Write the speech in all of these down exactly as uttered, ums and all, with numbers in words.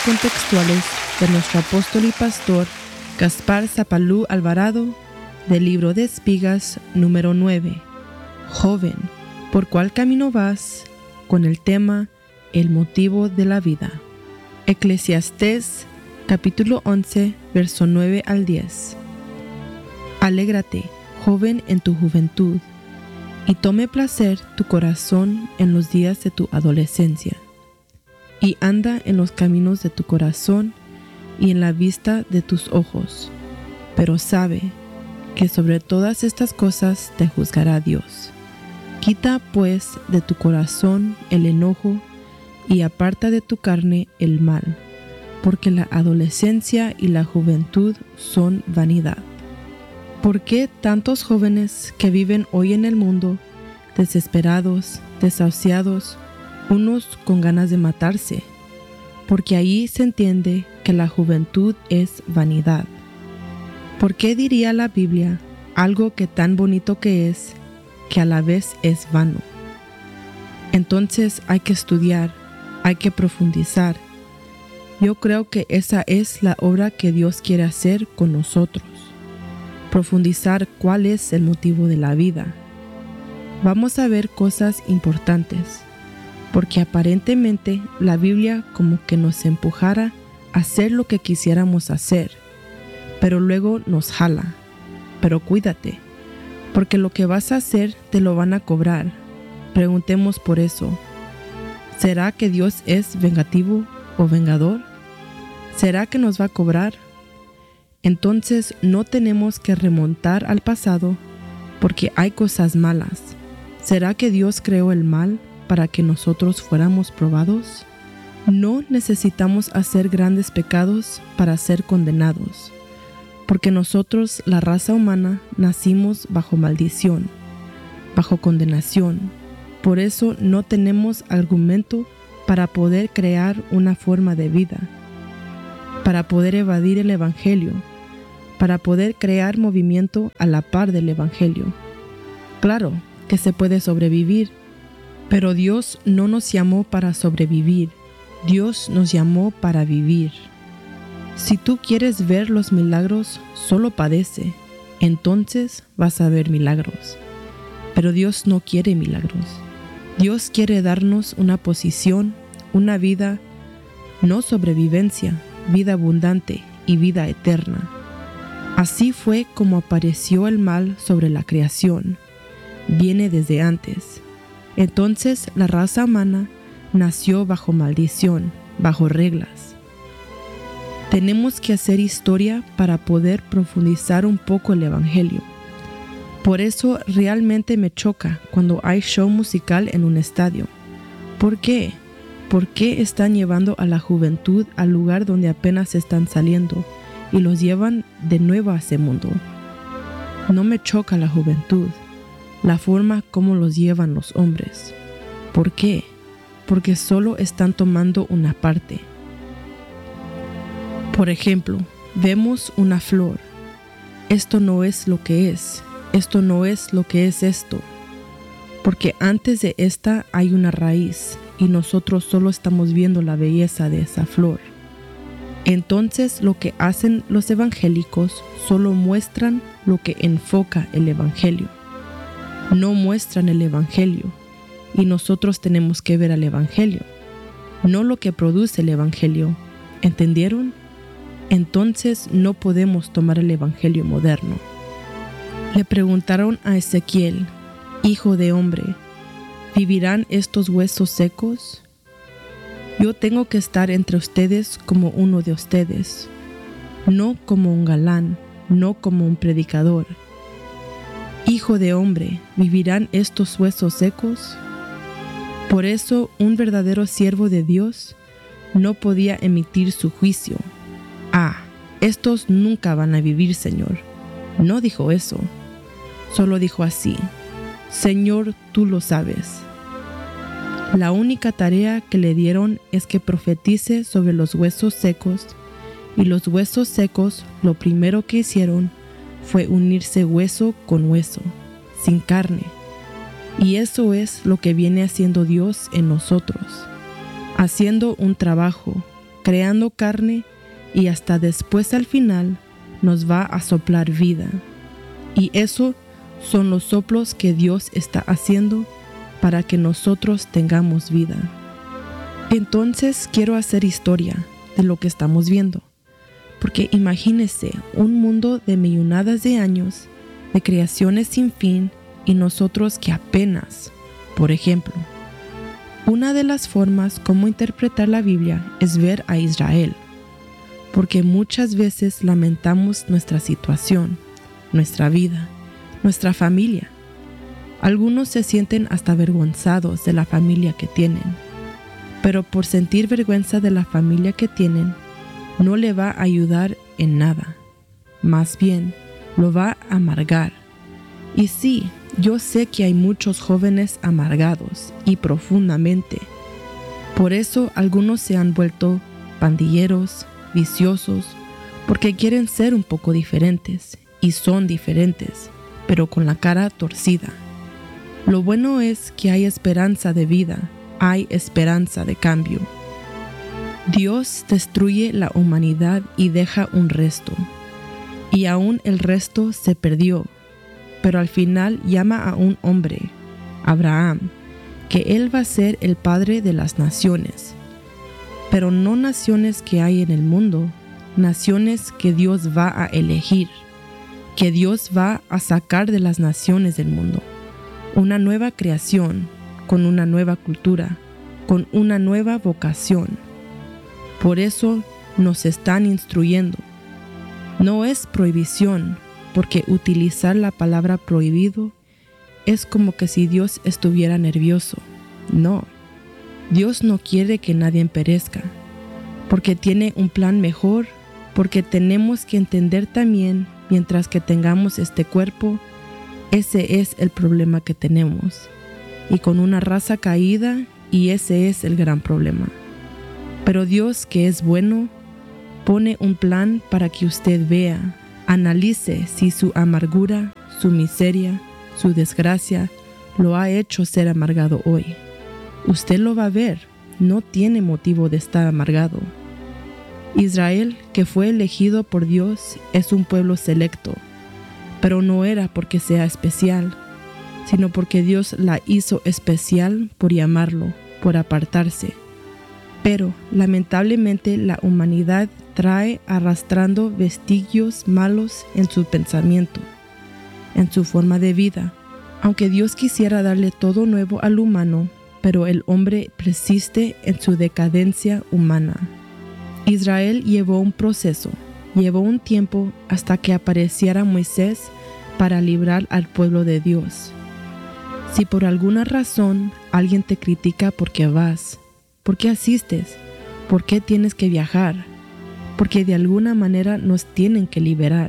contextuales de nuestro apóstol y pastor Gaspar Zapalú Alvarado, del libro de Espigas número nueve. Joven, ¿por cuál camino vas? Con el tema El motivo de la vida. Eclesiastés capítulo once, verso nueve al diez. Alégrate, joven, en tu juventud, y tome placer tu corazón en los días de tu adolescencia, y anda en los caminos de tu corazón y en la vista de tus ojos. Pero sabe que sobre todas estas cosas te juzgará Dios. Quita pues de tu corazón el enojo y aparta de tu carne el mal, porque la adolescencia y la juventud son vanidad. ¿Por qué tantos jóvenes que viven hoy en el mundo, desesperados, desahuciados, unos con ganas de matarse? Porque ahí se entiende que la juventud es vanidad. ¿Por qué diría la Biblia algo que tan bonito que es, que a la vez es vano? Entonces hay que estudiar, hay que profundizar. Yo creo que esa es la obra que Dios quiere hacer con nosotros. Profundizar cuál es el motivo de la vida. Vamos a ver cosas importantes, porque aparentemente la Biblia como que nos empujara a hacer lo que quisiéramos hacer, pero luego nos jala. Pero cuídate, porque lo que vas a hacer te lo van a cobrar. Preguntemos por eso. ¿Será que Dios es vengativo o vengador? ¿Será que nos va a cobrar? Entonces no tenemos que remontar al pasado porque hay cosas malas. ¿Será que Dios creó el mal para que nosotros fuéramos probados? No necesitamos hacer grandes pecados para ser condenados, porque nosotros, la raza humana, nacimos bajo maldición, bajo condenación. Por eso no tenemos argumento para poder crear una forma de vida, para poder evadir el Evangelio, para poder crear movimiento a la par del Evangelio. Claro que se puede sobrevivir, pero Dios no nos llamó para sobrevivir, Dios nos llamó para vivir. Si tú quieres ver los milagros, solo padece, entonces vas a ver milagros. Pero Dios no quiere milagros. Dios quiere darnos una posición, una vida, no sobrevivencia, vida abundante y vida eterna. Así fue como apareció el mal sobre la creación. Viene desde antes. Entonces la raza humana nació bajo maldición, bajo reglas. Tenemos que hacer historia para poder profundizar un poco el Evangelio. Por eso realmente me choca cuando hay show musical en un estadio. ¿Por qué? ¿Por qué están llevando a la juventud al lugar donde apenas están saliendo y los llevan de nuevo a ese mundo? No me choca la juventud, la forma como los llevan los hombres. ¿Por qué? Porque solo están tomando una parte. Por ejemplo, vemos una flor. Esto no es lo que es. Esto no es lo que es esto. Porque antes de esta hay una raíz y nosotros solo estamos viendo la belleza de esa flor. Entonces lo que hacen los evangélicos solo muestran lo que enfoca el Evangelio. No muestran el Evangelio y nosotros tenemos que ver al Evangelio, no lo que produce el Evangelio. ¿Entendieron? Entonces no podemos tomar el Evangelio moderno. Le preguntaron a Ezequiel: Hijo de hombre, ¿vivirán estos huesos secos? Yo tengo que estar entre ustedes como uno de ustedes, no como un galán, no como un predicador. Hijo de hombre, ¿vivirán estos huesos secos? Por eso un verdadero siervo de Dios no podía emitir su juicio. Ah, estos nunca van a vivir, Señor. No dijo eso. Solo dijo así: Señor, tú lo sabes. La única tarea que le dieron es que profetice sobre los huesos secos, y los huesos secos lo primero que hicieron fue unirse hueso con hueso, sin carne. Y eso es lo que viene haciendo Dios en nosotros, haciendo un trabajo, creando carne y hasta después al final nos va a soplar vida. Y eso son los soplos que Dios está haciendo para que nosotros tengamos vida. Entonces quiero hacer historia de lo que estamos viendo, porque imagínese un mundo de millonadas de años, de creaciones sin fin, y nosotros que apenas, por ejemplo, una de las formas como interpretar la Biblia es ver a Israel, porque muchas veces lamentamos nuestra situación, nuestra vida, nuestra familia. Algunos se sienten hasta avergonzados de la familia que tienen, pero por sentir vergüenza de la familia que tienen, no le va a ayudar en nada. Más bien, lo va a amargar. Y sí, yo sé que hay muchos jóvenes amargados y profundamente. Por eso algunos se han vuelto pandilleros, viciosos, porque quieren ser un poco diferentes, y son diferentes, pero con la cara torcida. Lo bueno es que hay esperanza de vida, hay esperanza de cambio. Dios destruye la humanidad y deja un resto, y aún el resto se perdió, pero al final llama a un hombre, Abraham, que él va a ser el padre de las naciones, pero no naciones que hay en el mundo, naciones que Dios va a elegir, que Dios va a sacar de las naciones del mundo, una nueva creación, con una nueva cultura, con una nueva vocación. Por eso nos están instruyendo. No es prohibición, porque utilizar la palabra prohibido es como que si Dios estuviera nervioso. No, Dios no quiere que nadie perezca, porque tiene un plan mejor, porque tenemos que entender también, mientras que tengamos este cuerpo, ese es el problema que tenemos, y con una raza caída, y ese es el gran problema. Pero Dios, que es bueno, pone un plan para que usted vea, analice si su amargura, su miseria, su desgracia lo ha hecho ser amargado hoy. Usted lo va a ver, no tiene motivo de estar amargado. Israel, que fue elegido por Dios, es un pueblo selecto, pero no era porque sea especial, sino porque Dios la hizo especial por llamarlo, por apartarse. Pero, lamentablemente, la humanidad trae arrastrando vestigios malos en su pensamiento, en su forma de vida. Aunque Dios quisiera darle todo nuevo al humano, pero el hombre persiste en su decadencia humana. Israel llevó un proceso, llevó un tiempo hasta que apareciera Moisés para librar al pueblo de Dios. Si por alguna razón alguien te critica porque vas, ¿por qué asistes? ¿Por qué tienes que viajar? Porque de alguna manera nos tienen que liberar.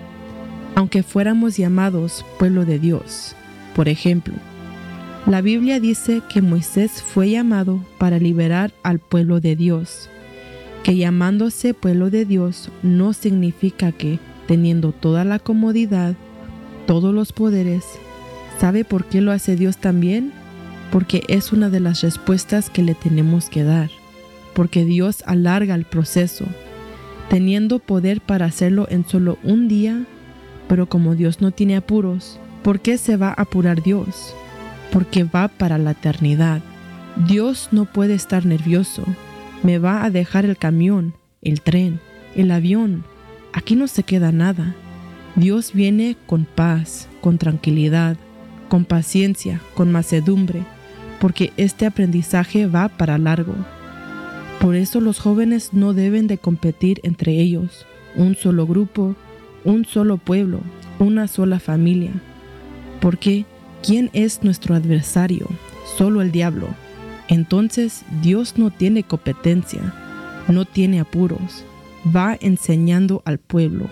Aunque fuéramos llamados pueblo de Dios, por ejemplo, la Biblia dice que Moisés fue llamado para liberar al pueblo de Dios, que llamándose pueblo de Dios no significa que, teniendo toda la comodidad, todos los poderes, ¿sabe por qué lo hace Dios también? Porque es una de las respuestas que le tenemos que dar, porque Dios alarga el proceso, teniendo poder para hacerlo en solo un día, pero como Dios no tiene apuros, ¿por qué se va a apurar Dios? Porque va para la eternidad. Dios no puede estar nervioso. Me va a dejar el camión, el tren, el avión. Aquí no se queda nada. Dios viene con paz, con tranquilidad, con paciencia, con mansedumbre, porque este aprendizaje va para largo. Por eso los jóvenes no deben de competir entre ellos, un solo grupo, un solo pueblo, una sola familia. Porque ¿quién es nuestro adversario? Solo el diablo. Entonces Dios no tiene competencia, no tiene apuros, va enseñando al pueblo.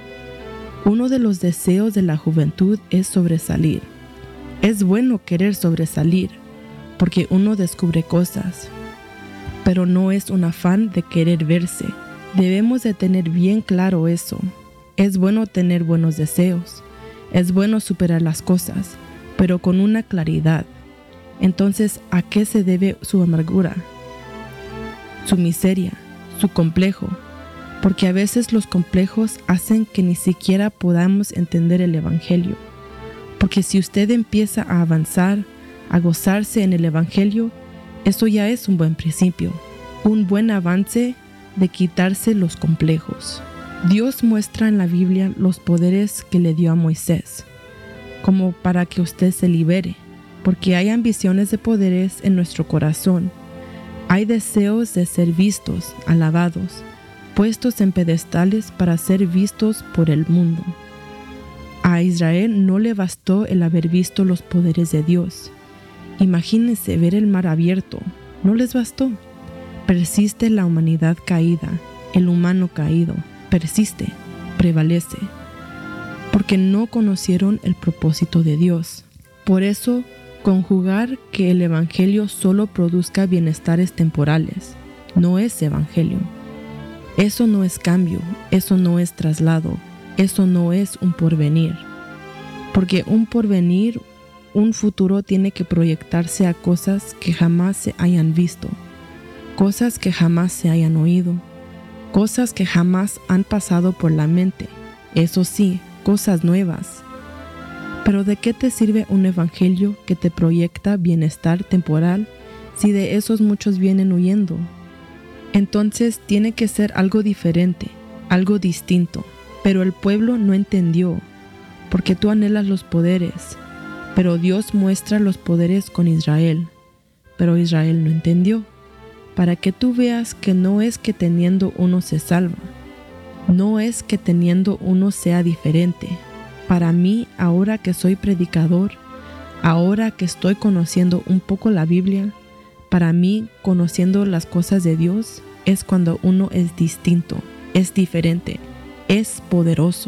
Uno de los deseos de la juventud es sobresalir. Es bueno querer sobresalir, porque uno descubre cosas, pero no es un afán de querer verse. Debemos de tener bien claro eso. Es bueno tener buenos deseos, es bueno superar las cosas, pero con una claridad. Entonces, ¿a qué se debe su amargura, su miseria, su complejo, porque a veces los complejos hacen que ni siquiera podamos entender el Evangelio. Porque si usted empieza a avanzar, a gozarse en el Evangelio, eso ya es un buen principio, un buen avance de quitarse los complejos. Dios muestra en la Biblia los poderes que le dio a Moisés, como para que usted se libere, porque hay ambiciones de poderes en nuestro corazón. Hay deseos de ser vistos, alabados, puestos en pedestales para ser vistos por el mundo. A Israel no le bastó el haber visto los poderes de Dios. Imagínense ver el mar abierto, no les bastó. Persiste la humanidad caída, el humano caído, persiste, prevalece, porque no conocieron el propósito de Dios. Por eso, conjugar que el Evangelio solo produzca bienestares temporales no es Evangelio. Eso no es cambio, eso no es traslado, eso no es un porvenir. Porque un porvenir, un futuro tiene que proyectarse a cosas que jamás se hayan visto, cosas que jamás se hayan oído, cosas que jamás han pasado por la mente, eso sí, cosas nuevas. Pero ¿de qué te sirve un evangelio que te proyecta bienestar temporal si de esos muchos vienen huyendo? Entonces tiene que ser algo diferente, algo distinto. Pero el pueblo no entendió, porque tú anhelas los poderes, pero Dios muestra los poderes con Israel, pero Israel no entendió. Para que tú veas que no es que teniendo uno se salva, no es que teniendo uno sea diferente. Para mí, ahora que soy predicador, ahora que estoy conociendo un poco la Biblia, para mí, conociendo las cosas de Dios, es cuando uno es distinto, es diferente, es poderoso.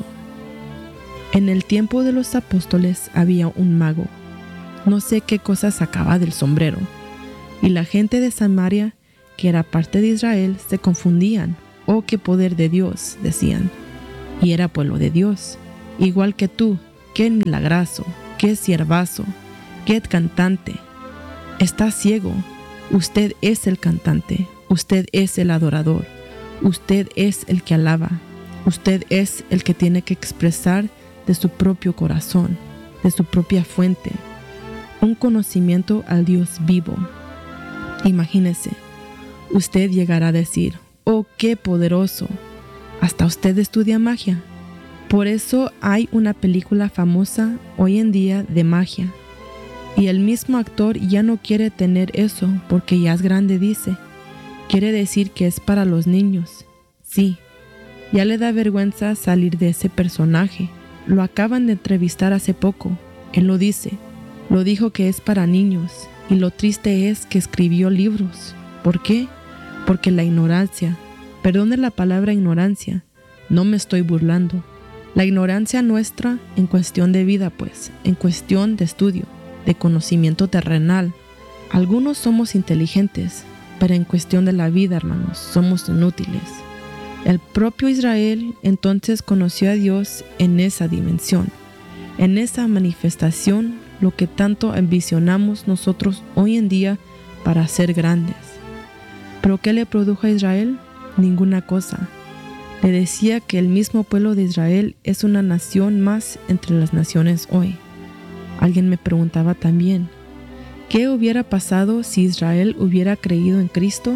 En el tiempo de los apóstoles había un mago, no sé qué cosa sacaba del sombrero, y la gente de Samaria, que era parte de Israel, se confundían. ¡Oh, qué poder de Dios!, decían. Y era pueblo de Dios, igual que tú. ¡Qué milagroso! ¡Qué siervazo! ¡Qué cantante! Está ciego. Usted es el cantante. Usted es el adorador. Usted es el que alaba. Usted es el que tiene que expresar de su propio corazón, de su propia fuente, un conocimiento al Dios vivo. Imagínese, usted llegará a decir, ¡oh, qué poderoso! Hasta usted estudia magia. Por eso hay una película famosa hoy en día de magia. Y el mismo actor ya no quiere tener eso porque ya es grande, dice. Quiere decir que es para los niños. Sí, ya le da vergüenza salir de ese personaje. Lo acaban de entrevistar hace poco. Él lo dice. Lo dijo que es para niños. Y lo triste es que escribió libros. ¿Por qué? Porque la ignorancia. Perdone la palabra ignorancia. No me estoy burlando. La ignorancia nuestra en cuestión de vida, pues, en cuestión de estudio, de conocimiento terrenal. Algunos somos inteligentes, pero en cuestión de la vida, hermanos, somos inútiles. El propio Israel entonces conoció a Dios en esa dimensión, en esa manifestación, lo que tanto ambicionamos nosotros hoy en día para ser grandes. ¿Pero qué le produjo a Israel? Ninguna cosa. Le decía que el mismo pueblo de Israel es una nación más entre las naciones hoy. Alguien me preguntaba también, ¿qué hubiera pasado si Israel hubiera creído en Cristo?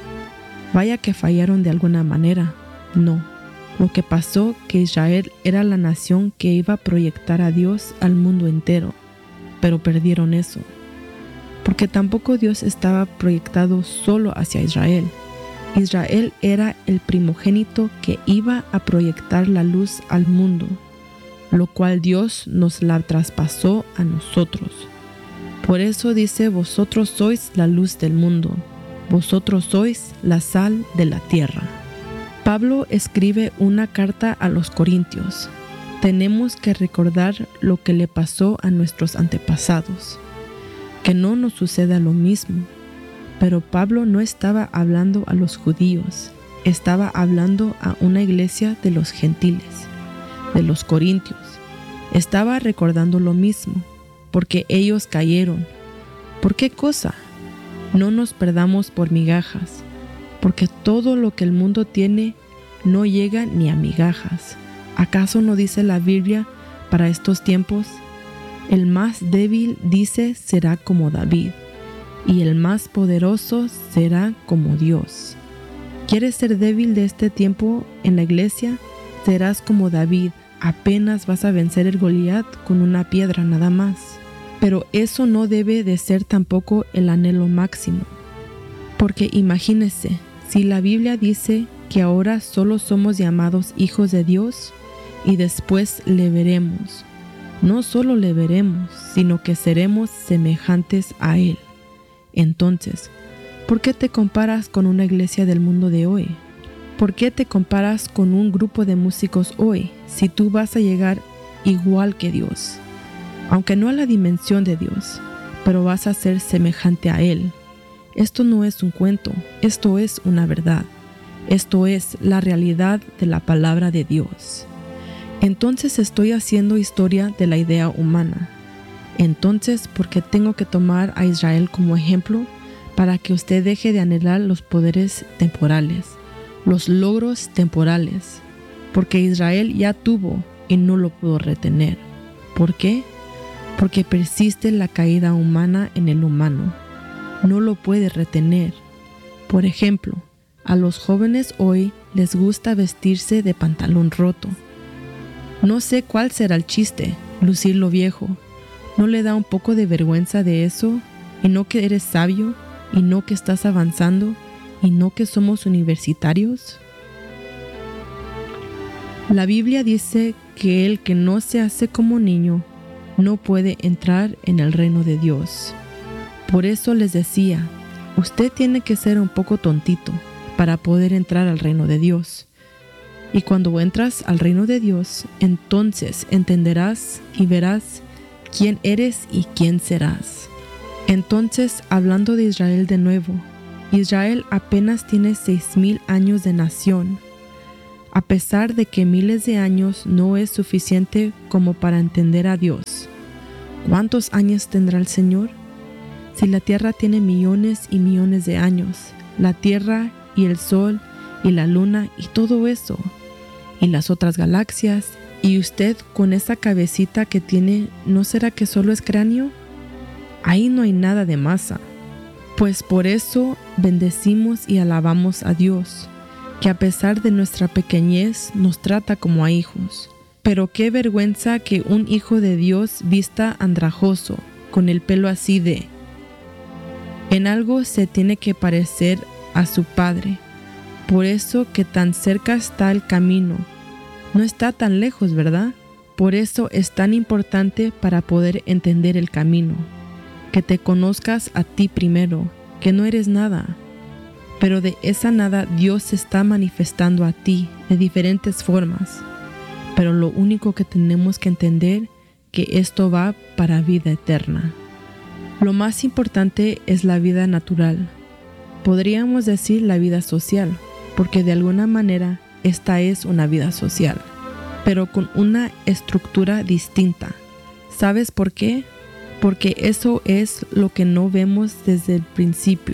Vaya que fallaron de alguna manera. No, lo que pasó que Israel era la nación que iba a proyectar a Dios al mundo entero, pero perdieron eso. Porque tampoco Dios estaba proyectado solo hacia Israel. Israel era el primogénito que iba a proyectar la luz al mundo, lo cual Dios nos la traspasó a nosotros. Por eso dice, vosotros sois la luz del mundo, vosotros sois la sal de la tierra. Pablo escribe una carta a los Corintios. Tenemos que recordar lo que le pasó a nuestros antepasados, que no nos suceda lo mismo. Pero Pablo no estaba hablando a los judíos, estaba hablando a una iglesia de los gentiles, de los corintios. Estaba recordando lo mismo, porque ellos cayeron. ¿Por qué cosa? No nos perdamos por migajas. porque todo lo que el mundo tiene no llega ni a migajas. ¿Acaso no dice la Biblia para estos tiempos? El más débil, dice, será como David, y el más poderoso será como Dios. ¿Quieres ser débil de este tiempo en la iglesia? Serás como David, apenas vas a vencer el Goliat con una piedra nada más. Pero eso no debe de ser tampoco el anhelo máximo. Porque imagínese, si la Biblia dice que ahora solo somos llamados hijos de Dios y después le veremos. No solo le veremos, sino que seremos semejantes a Él. Entonces, ¿por qué te comparas con una iglesia del mundo de hoy? ¿Por qué te comparas con un grupo de músicos hoy si tú vas a llegar igual que Dios? Aunque no a la dimensión de Dios, pero vas a ser semejante a Él. Esto no es un cuento, esto es una verdad. Esto es la realidad de la palabra de Dios. Entonces estoy haciendo historia de la idea humana. Entonces, ¿por qué tengo que tomar a Israel como ejemplo para que usted deje de anhelar los poderes temporales, los logros temporales? Porque Israel ya tuvo y no lo pudo retener. ¿Por qué? Porque persiste la caída humana en el humano. No lo puede retener. Por ejemplo, a los jóvenes hoy les gusta vestirse de pantalón roto. No sé cuál será el chiste, lucir lo viejo. ¿No le da un poco de vergüenza de eso? ¿Y no que eres sabio? ¿Y no que estás avanzando? ¿Y no que somos universitarios? La Biblia dice que el que no se hace como niño no puede entrar en el reino de Dios. Por eso les decía, usted tiene que ser un poco tontito para poder entrar al reino de Dios. Y cuando entras al reino de Dios, entonces entenderás y verás quién eres y quién serás. Entonces, hablando de Israel de nuevo, Israel apenas tiene seis mil años de nación. A pesar de que miles de años no es suficiente como para entender a Dios. ¿Cuántos años tendrá el Señor? Si la tierra tiene millones y millones de años, la tierra y el sol y la luna y todo eso, y las otras galaxias, y usted con esa cabecita que tiene, ¿no será que solo es cráneo? Ahí no hay nada de masa. Pues por eso bendecimos y alabamos a Dios, que a pesar de nuestra pequeñez nos trata como a hijos. Pero qué vergüenza que un hijo de Dios vista andrajoso, con el pelo así de... En algo se tiene que parecer a su padre. Por eso que tan cerca está el camino. No está tan lejos, ¿verdad? Por eso es tan importante para poder entender el camino. Que te conozcas a ti primero, que no eres nada. Pero de esa nada Dios se está manifestando a ti de diferentes formas. Pero lo único que tenemos que entender que esto va para vida eterna. Lo más importante es la vida natural. Podríamos decir la vida social, porque de alguna manera esta es una vida social, pero con una estructura distinta. ¿Sabes por qué? Porque eso es lo que no vemos desde el principio.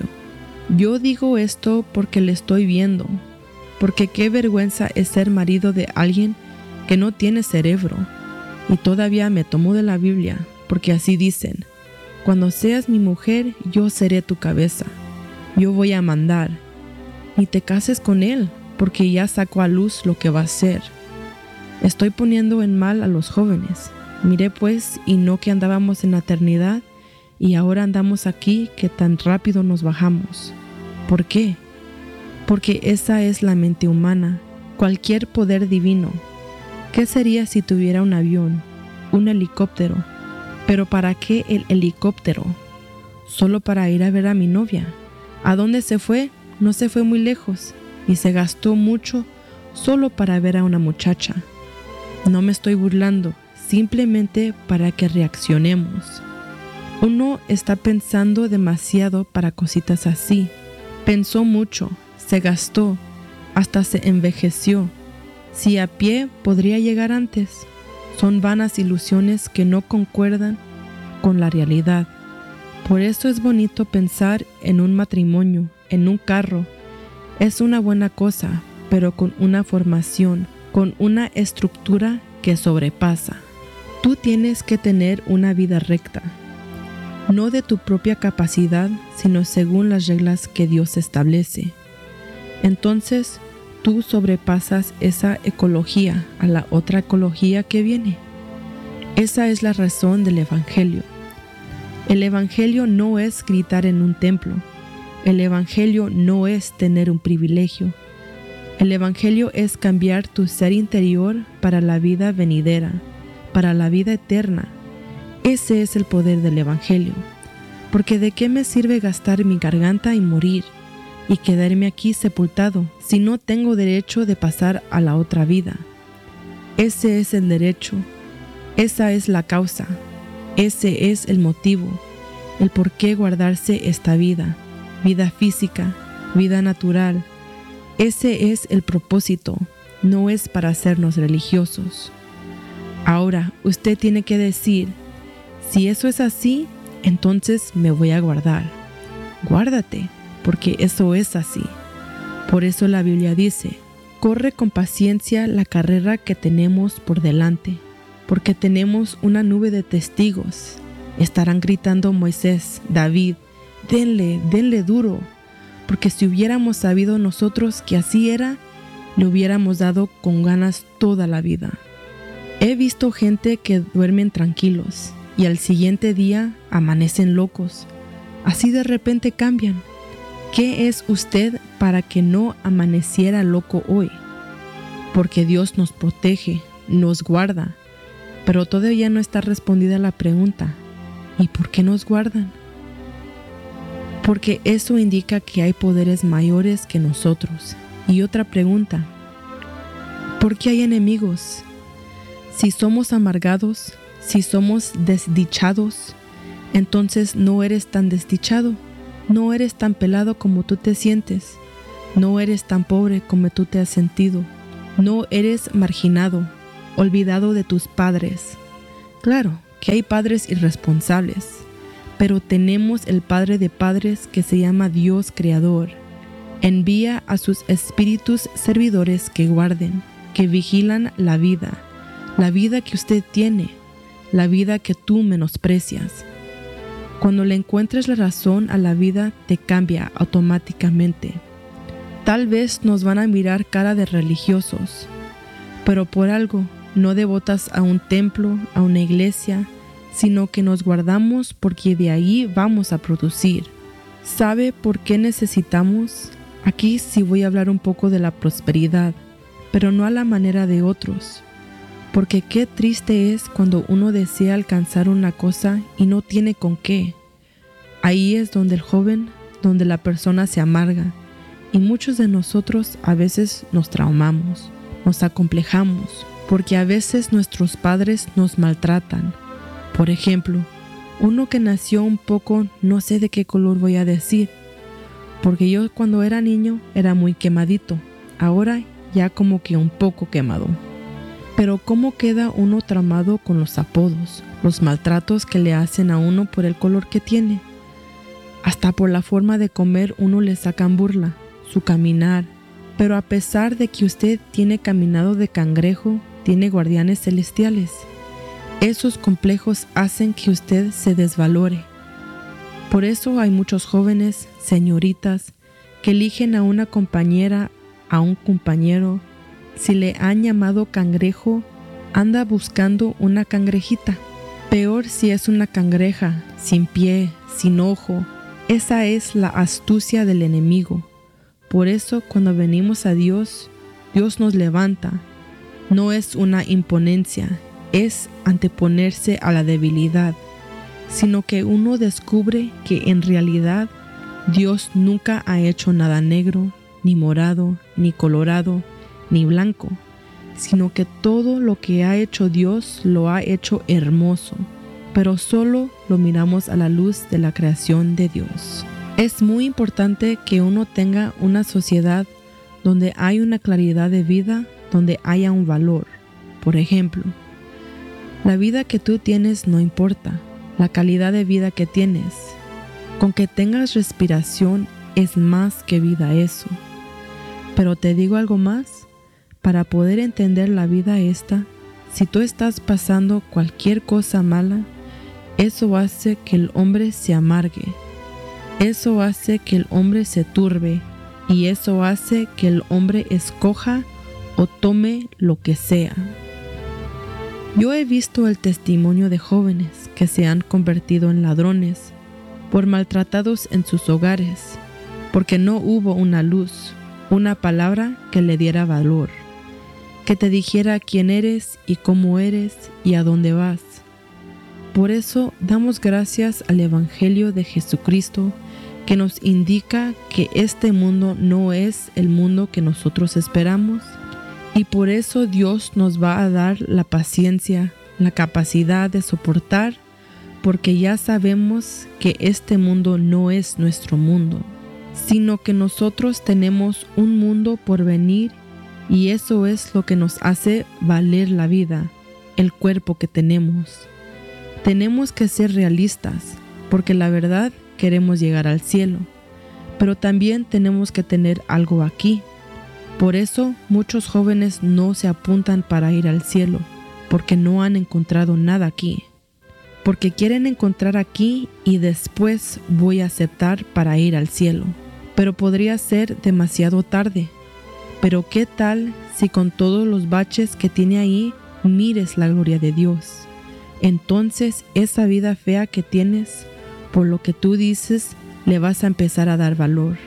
Yo digo esto porque le estoy viendo, porque qué vergüenza es ser marido de alguien que no tiene cerebro. Y todavía me tomo de la Biblia, porque así dicen, cuando seas mi mujer, yo seré tu cabeza, yo voy a mandar. Ni te cases con él, porque ya sacó a luz lo que va a ser. Estoy poniendo en mal a los jóvenes. Miré pues, y no que andábamos en la eternidad, y ahora andamos aquí que tan rápido nos bajamos. ¿Por qué? Porque esa es la mente humana, cualquier poder divino. ¿Qué sería si tuviera un avión, un helicóptero? ¿Pero para qué el helicóptero? Solo para ir a ver a mi novia. ¿A dónde se fue? No se fue muy lejos, y se gastó mucho solo para ver a una muchacha. No me estoy burlando, simplemente para que reaccionemos. Uno está pensando demasiado para cositas así. Pensó mucho, se gastó, hasta se envejeció. Si a pie podría llegar antes. Son vanas ilusiones que no concuerdan con la realidad. Por eso es bonito pensar en un matrimonio, en un carro, Es una buena cosa, pero con una formación, con una estructura que sobrepasa. Tú tienes que tener una vida recta, no de tu propia capacidad, sino según las reglas que Dios establece. Entonces, tú sobrepasas esa ecología a la otra ecología que viene. Esa es la razón del Evangelio. El Evangelio no es gritar en un templo. El Evangelio no es tener un privilegio. El Evangelio es cambiar tu ser interior para la vida venidera, para la vida eterna. Ese es el poder del Evangelio. Porque ¿de qué me sirve gastar mi garganta y morir y quedarme aquí sepultado si no tengo derecho de pasar a la otra vida? Ese es el derecho. Esa es la causa. Ese es el motivo, el por qué guardarse esta vida, vida física, vida natural. Ese es el propósito, no es para hacernos religiosos. Ahora, usted tiene que decir, si eso es así, entonces me voy a guardar. Guárdate, porque eso es así. Por eso la Biblia dice, corre con paciencia la carrera que tenemos por delante, porque tenemos una nube de testigos. Estarán gritando Moisés, David, denle, denle duro, porque si hubiéramos sabido nosotros que así era, le hubiéramos dado con ganas toda la vida. He visto gente que duermen tranquilos y al siguiente día amanecen locos. Así de repente cambian. ¿Qué es usted para que no amaneciera loco hoy? Porque Dios nos protege, nos guarda. Pero todavía no está respondida la pregunta, ¿y por qué nos guardan? Porque eso indica que hay poderes mayores que nosotros. Y otra pregunta, ¿por qué hay enemigos? Si somos amargados, si somos desdichados, entonces no eres tan desdichado, no eres tan pelado como tú te sientes, no eres tan pobre como tú te has sentido, no eres marginado, olvidado de tus padres. Claro que hay padres irresponsables, pero tenemos el Padre de padres que se llama Dios Creador. Envía a sus espíritus servidores que guarden, que vigilan la vida, la vida que usted tiene, la vida que tú menosprecias. Cuando le encuentres la razón a la vida, te cambia automáticamente. Tal vez nos van a mirar cara de religiosos, pero por algo, no devotas a un templo, a una iglesia, sino que nos guardamos porque de ahí vamos a producir. ¿Sabe por qué necesitamos? Aquí sí voy a hablar un poco de la prosperidad, pero no a la manera de otros. Porque qué triste es cuando uno desea alcanzar una cosa y no tiene con qué. Ahí es donde el joven, donde la persona se amarga, y muchos de nosotros a veces nos traumamos, nos acomplejamos, porque a veces nuestros padres nos maltratan. Por ejemplo, uno que nació un poco, no sé de qué color voy a decir, porque yo cuando era niño era muy quemadito, ahora ya como que un poco quemado. Pero ¿cómo queda uno traumado con los apodos, los maltratos que le hacen a uno por el color que tiene? Hasta por la forma de comer uno le sacan burla, su caminar. Pero a pesar de que usted tiene caminado de cangrejo, tiene guardianes celestiales. Esos complejos hacen que usted se desvalore. Por eso hay muchos jóvenes, señoritas, que eligen a una compañera, a un compañero. Si le han llamado cangrejo, anda buscando una cangrejita. Peor si es una cangreja, sin pie, sin ojo. Esa es la astucia del enemigo. Por eso cuando venimos a Dios, Dios nos levanta. No es una imponencia, es anteponerse a la debilidad, sino que uno descubre que en realidad Dios nunca ha hecho nada negro, ni morado, ni colorado, ni blanco, sino que todo lo que ha hecho Dios lo ha hecho hermoso, pero solo lo miramos a la luz de la creación de Dios. Es muy importante que uno tenga una sociedad donde hay una claridad de vida, donde haya un valor. Por ejemplo, la vida que tú tienes no importa, la calidad de vida que tienes. Con que tengas respiración es más que vida eso. Pero te digo algo más, para poder entender la vida esta, si tú estás pasando cualquier cosa mala, eso hace que el hombre se amargue, eso hace que el hombre se turbe, y eso hace que el hombre escoja o tome lo que sea. Yo he visto el testimonio de jóvenes que se han convertido en ladrones por maltratados en sus hogares, porque no hubo una luz, una palabra que le diera valor, que te dijera quién eres y cómo eres y a dónde vas. Por eso damos gracias al Evangelio de Jesucristo, que nos indica que este mundo no es el mundo que nosotros esperamos, y por eso Dios nos va a dar la paciencia, la capacidad de soportar, porque ya sabemos que este mundo no es nuestro mundo, sino que nosotros tenemos un mundo por venir, y eso es lo que nos hace valer la vida, el cuerpo que tenemos. Tenemos que ser realistas, porque la verdad queremos llegar al cielo, pero también tenemos que tener algo aquí. Por eso muchos jóvenes no se apuntan para ir al cielo, porque no han encontrado nada aquí, porque quieren encontrar aquí y después voy a aceptar para ir al cielo. Pero podría ser demasiado tarde. Pero ¿qué tal si con todos los baches que tiene ahí mires la gloria de Dios? Entonces esa vida fea que tienes, por lo que tú dices, le vas a empezar a dar valor.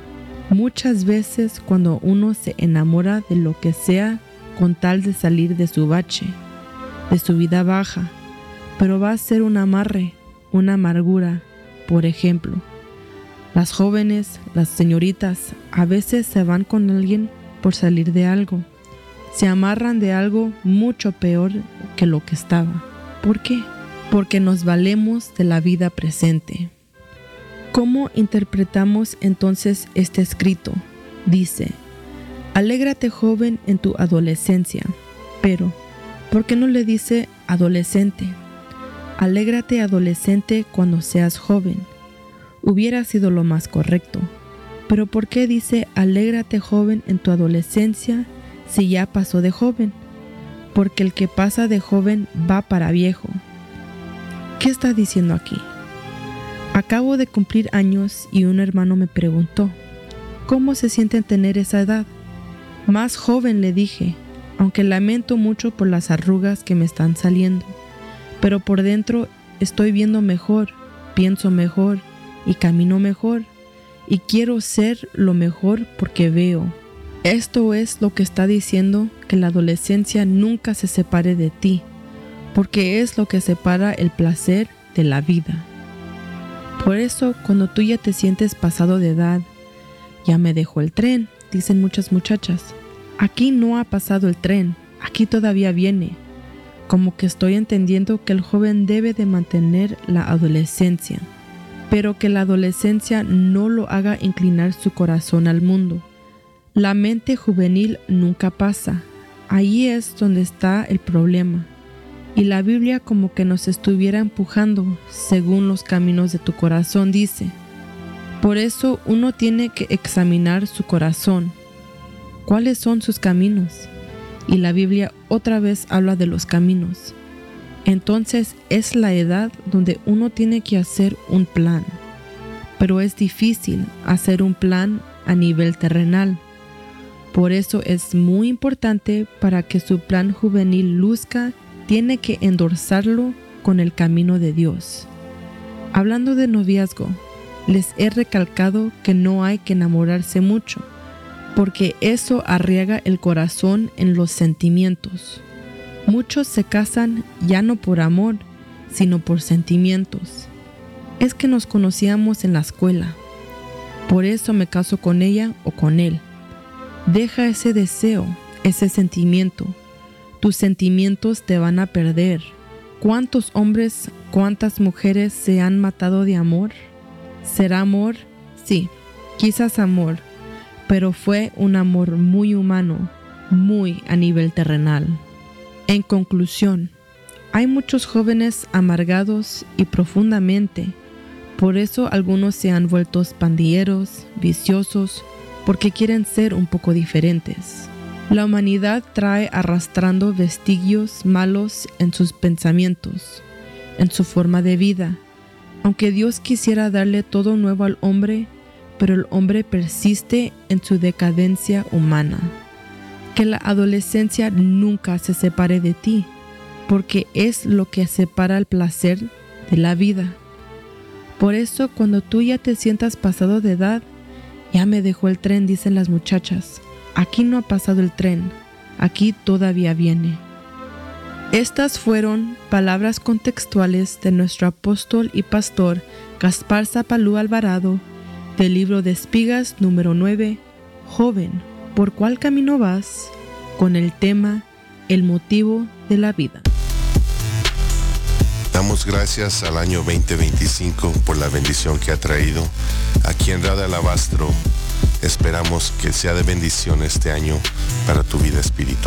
Muchas veces cuando uno se enamora de lo que sea con tal de salir de su bache, de su vida baja, pero va a ser un amarre, una amargura. Por ejemplo, las jóvenes, las señoritas, a veces se van con alguien por salir de algo. Se amarran de algo mucho peor que lo que estaba. ¿Por qué? Porque nos valemos de la vida presente. ¿Cómo interpretamos entonces este escrito? Dice: alégrate joven en tu adolescencia. Pero, ¿por qué no le dice adolescente? Alégrate adolescente cuando seas joven. Hubiera sido lo más correcto. Pero ¿por qué dice alégrate joven en tu adolescencia si ya pasó de joven? Porque el que pasa de joven va para viejo. ¿Qué está diciendo aquí? Acabo de cumplir años y un hermano me preguntó, ¿cómo se siente tener esa edad? Más joven, le dije, aunque lamento mucho por las arrugas que me están saliendo, pero por dentro estoy viendo mejor, pienso mejor y camino mejor, y quiero ser lo mejor porque veo. Esto es lo que está diciendo, que la adolescencia nunca se separe de ti, porque es lo que separa el placer de la vida. Por eso, cuando tú ya te sientes pasado de edad, ya me dejó el tren, dicen muchas muchachas. Aquí no ha pasado el tren, aquí todavía viene. Como que estoy entendiendo que el joven debe de mantener la adolescencia, pero que la adolescencia no lo haga inclinar su corazón al mundo. La mente juvenil nunca pasa, ahí es donde está el problema. Y la Biblia como que nos estuviera empujando según los caminos de tu corazón, dice. Por eso uno tiene que examinar su corazón. ¿Cuáles son sus caminos? Y la Biblia otra vez habla de los caminos. Entonces es la edad donde uno tiene que hacer un plan. Pero es difícil hacer un plan a nivel terrenal. Por eso es muy importante, para que su plan juvenil luzca, tiene que endosarlo con el camino de Dios. Hablando de noviazgo, les he recalcado que no hay que enamorarse mucho, porque eso arriesga el corazón en los sentimientos. Muchos se casan ya no por amor, sino por sentimientos. Es que nos conocíamos en la escuela, por eso me caso con ella o con él. Deja ese deseo, ese sentimiento. Tus sentimientos te van a perder. ¿Cuántos hombres, cuántas mujeres se han matado de amor? ¿Será amor? Sí, quizás amor, pero fue un amor muy humano, muy a nivel terrenal. En conclusión, hay muchos jóvenes amargados y profundamente. Por eso algunos se han vuelto pandilleros, viciosos, porque quieren ser un poco diferentes. La humanidad trae arrastrando vestigios malos en sus pensamientos, en su forma de vida. Aunque Dios quisiera darle todo nuevo al hombre, pero el hombre persiste en su decadencia humana. Que la adolescencia nunca se separe de ti, porque es lo que separa el placer de la vida. Por eso, cuando tú ya te sientas pasado de edad, ya me dejó el tren, dicen las muchachas. Aquí no ha pasado el tren, aquí todavía viene. Estas fueron palabras contextuales de nuestro apóstol y pastor Gaspar Zapalú Alvarado, del libro de Espigas número nueve, Joven, ¿por cuál camino vas?, con el tema El motivo de la vida. Damos gracias al año veinte veinticinco por la bendición que ha traído. Aquí en Radio Alabastro esperamos que sea de bendición este año para tu vida espiritual.